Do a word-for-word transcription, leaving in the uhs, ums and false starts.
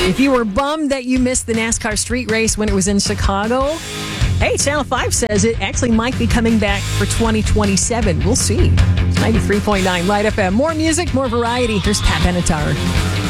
If you were bummed that you missed the NASCAR street race when it was in Chicago, hey, Channel five says it actually might be coming back for twenty twenty-seven. We'll see. It's ninety-three point nine Light F M. More music, more variety. Here's Pat Benatar.